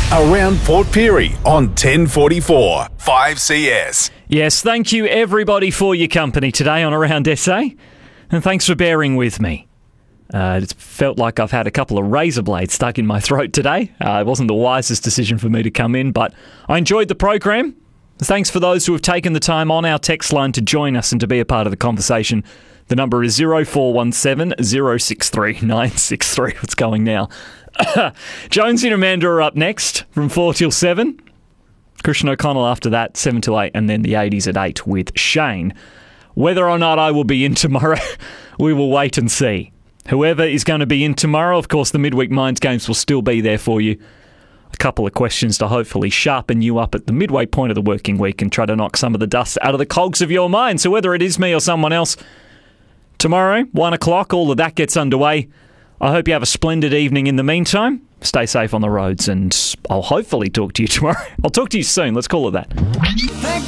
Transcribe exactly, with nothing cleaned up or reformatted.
Around Port Pirie on ten forty-four, five C S. Yes, thank you everybody for your company today on Around S A, and thanks for bearing with me. Uh, it's felt like I've had a couple of razor blades stuck in my throat today. Uh, it wasn't the wisest decision for me to come in, but I enjoyed the program. Thanks for those who have taken the time on our text line to join us and to be a part of the conversation. The number is zero four one seven, zero six three, nine six three. What's going now? Jonesy and Amanda are up next from four till seven. Christian O'Connell after that, seven till eight, and then the eighties at eight with Shane. Whether or not I will be in tomorrow, we will wait and see. Whoever is going to be in tomorrow, of course, the Midweek Minds games will still be there for you. A couple of questions to hopefully sharpen you up at the midway point of the working week and try to knock some of the dust out of the cogs of your mind. So whether it is me or someone else, tomorrow, one o'clock, all of that gets underway. I hope you have a splendid evening in the meantime. Stay safe on the roads, and I'll hopefully talk to you tomorrow. I'll talk to you soon. Let's call it that. Thank